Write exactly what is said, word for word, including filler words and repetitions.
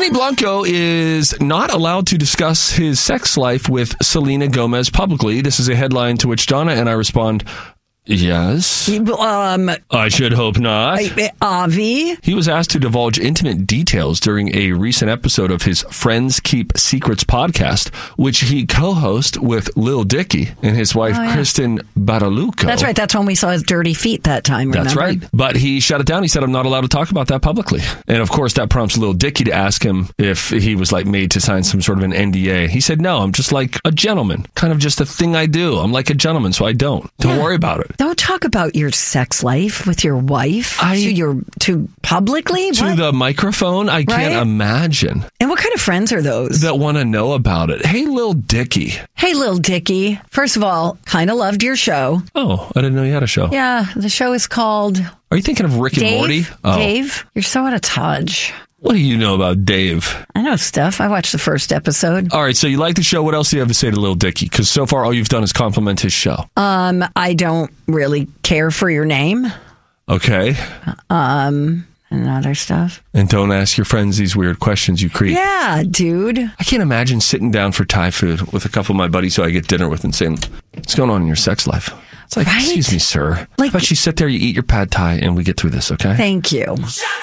Joey Blanco is not allowed to discuss his sex life with Selena Gomez publicly. This is a headline to which Donna and I respond, yes. Um, I should hope not. Avi. He was asked to divulge intimate details during a recent episode of his Friends Keep Secrets podcast, which he co-hosts with Lil Dicky and his wife, oh, yeah. Kristen Badalucco. That's right. That's when we saw his dirty feet that time, remember? That's right. But he shut it down. He said, I'm not allowed to talk about that publicly. And of course, that prompts Lil Dicky to ask him if he was like made to sign some sort of an N D A. He said, no, I'm just like a gentleman. Kind of just a thing I do. I'm like a gentleman, so I don't. Don't yeah. worry about it. Don't talk about your sex life with your wife I, to your to publicly to what? the microphone. I right? can't imagine. And what kind of friends are those that want to know about it? Hey, Lil Dicky. Hey, Lil Dicky. First of all, kind of loved your show. Oh, I didn't know you had a show. Yeah, the show is called. Are you thinking of Rick and Dave? Morty? Oh. Dave, you're so out of touch. What do you know about Dave? I know stuff. I watched the first episode. All right, so you like the show. What else do you have to say to Lil Dicky? Because so far all you've done is compliment his show. Um, I don't really care for your name. Okay. Um, and other stuff. And don't ask your friends these weird questions you create. Yeah, dude. I can't imagine sitting down for Thai food with a couple of my buddies who I get dinner with and saying, what's going on in your sex life? It's like, right? Excuse me, sir. Like, how about you sit there, you eat your pad thai, and we get through this, okay? Thank you.